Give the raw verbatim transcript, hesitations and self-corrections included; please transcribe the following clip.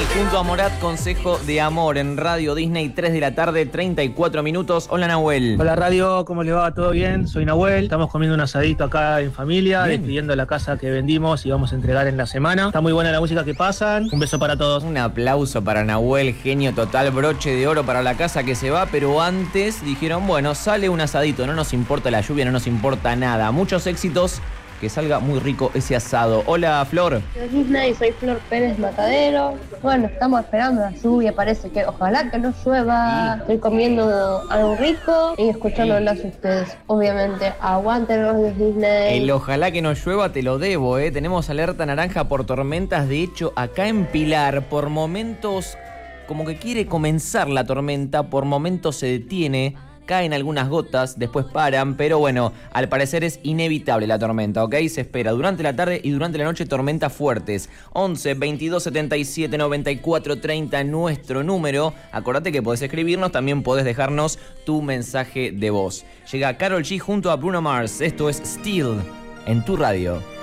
junto a Morat, Consejo de Amor en Radio Disney, tres de la tarde, treinta y cuatro minutos. Hola, Nahuel. Hola, Radio, ¿cómo les va? ¿Todo bien? Soy Nahuel. Estamos comiendo un asadito acá en familia, Bien. despidiendo la casa que vendimos y vamos a entregar en la semana. Está muy buena la música que pasan. Un beso para todos. Un aplauso para Nahuel, genio total, broche de oro para la casa que se va, pero antes dijeron, bueno, sale un asadito, no nos importa la lluvia, no nos importa nada. Muchos éxitos, que salga muy rico ese asado. Hola, Flor. Yo Disney, soy Flor Pérez Matadero. Bueno, estamos esperando la lluvia, parece que ojalá que no llueva. Estoy comiendo algo rico y escuchándolas a ustedes. Obviamente, aguanten los de Disney. El ojalá que no llueva te lo debo, ¿eh? Tenemos alerta naranja por tormentas. De hecho, acá en Pilar, por momentos, como que quiere comenzar la tormenta, por momentos se detiene. Caen algunas gotas, después paran, pero bueno, al parecer es inevitable la tormenta, ¿ok? Se espera durante la tarde y durante la noche tormentas fuertes. once, veintidós, setenta y siete, noventa y cuatro, treinta, nuestro número. Acordate que podés escribirnos, también podés dejarnos tu mensaje de voz. Llega Karol G junto a Bruno Mars. Esto es Still en tu radio.